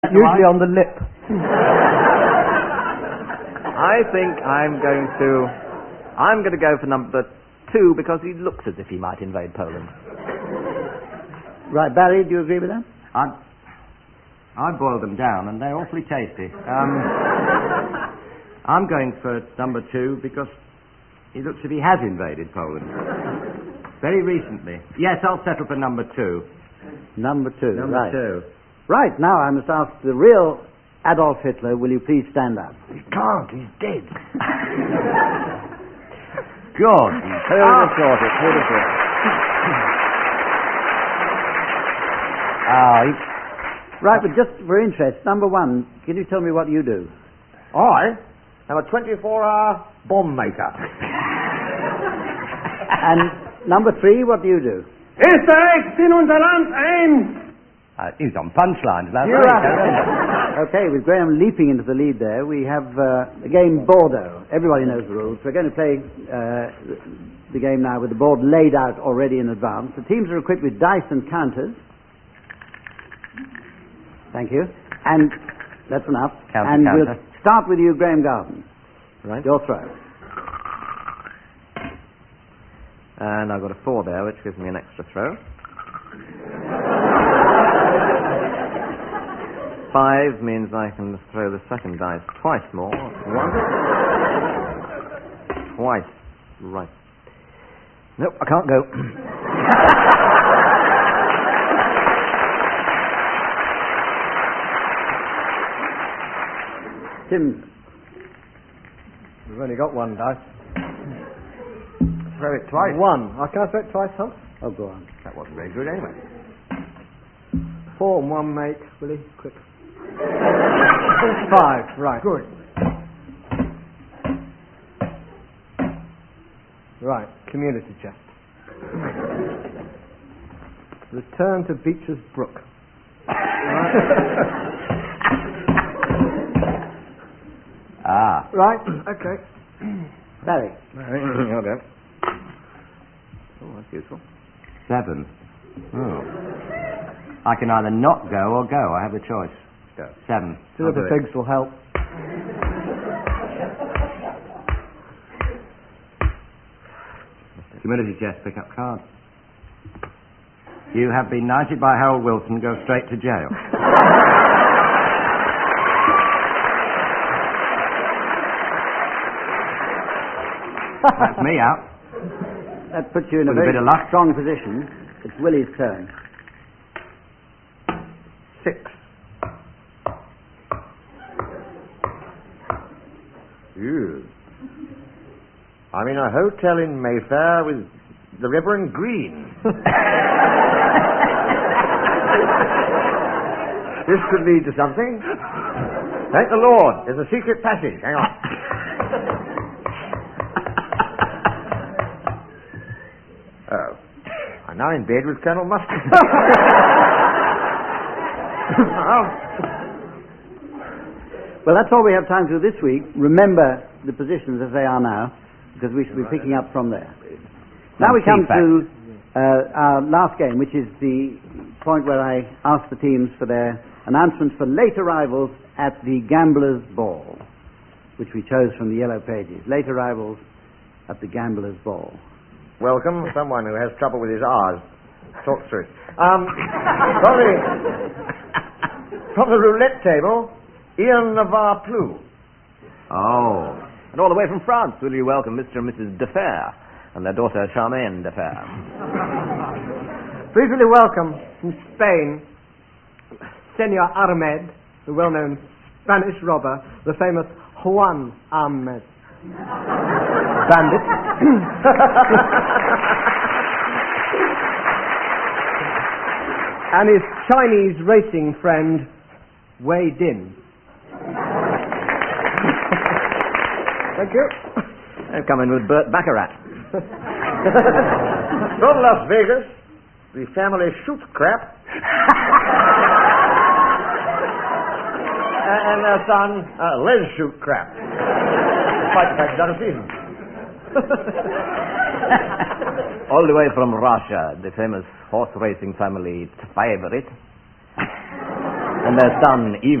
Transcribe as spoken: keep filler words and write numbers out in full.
Usually on the lip. I think I'm going to... I'm going to go for number two because he looks as if he might invade Poland. Right, Barry, do you agree with that? I, I boiled them down and they're awfully tasty. Um, I'm going for number two because he looks as if he has invaded Poland. Very recently. Yes, I'll settle for number two. Number two, Number right. two. Right, now I must ask the real Adolf Hitler, will you please stand up? He can't, he's dead. God. Hold it short, hold it short. Ah, he... Right, but just for interest, number one, can you tell me what you do? I am a twenty-four hour bomb maker. And number three, what do you do? Österreich in unser Land ein! Uh, he was on punchlines last You night. are- Okay, with Graham leaping into the lead there, we have uh, the game Bordeaux. Everybody knows the rules. We're going to play uh, the game now with the board laid out already in advance. The teams are equipped with dice and counters. Thank you. And that's enough. Counter, and counter. we'll start with you, Graham Garden. Right. Your throw. And I've got a four there, which gives me an extra throw. Five means I can throw the second dice twice more. Once. Twice. Right. Nope, I can't go. Tim. We've only got one dice. Throw it twice. One. I can't throw it twice, huh? Oh, go on. That wasn't very good anyway. Four and one make, Willie. Quick. Five. Right. Good. Right. Community chest. Return to Beecher's Brook. Ah. Right. Okay. Barry. Okay. Oh, that's useful. Seven. Oh. I can either not go or go. I have the choice. Go. Seven. Two I'll of the do it. pigs will help. Humility chest, pick up card. You have been knighted by Harold Wilson. Go straight to jail. That's me out. That puts you in a With a very bit of luck. strong position. It's Willie's turn. Six. You. I'm in a hotel in Mayfair with the Reverend Green. This could lead to something. Thank the Lord. There's a secret passage. Hang on. Oh. I'm now in bed with Colonel Mustard. Well, that's all we have time to do this week. Remember the positions as they are now, because we should be picking up from there. Now we come feedback. to uh, our last game, which is the point where I ask the teams for their announcements for late arrivals at the Gamblers' Ball, which we chose from the yellow pages. Late arrivals at the Gamblers' Ball. Welcome, someone who has trouble with his R's. Talk through it. Um, from, the, from the roulette table, Ian Navarre Plou. Oh. And all the way from France, will you welcome Mister and Missus Defer and their daughter Charmaine Defer. Please will you welcome from Spain, Senor Ahmed, the well-known Spanish robber, the famous Juan Ahmed. Bandit. And his Chinese racing friend, Wei Din. Thank you. They've come in with Burt Baccarat. From Las Vegas, the family shoot crap. and their son, uh, Les shoot crap. Despite the fact he's out of season. All the way from Russia, the famous horse racing family favorite. And and their son, Ivan.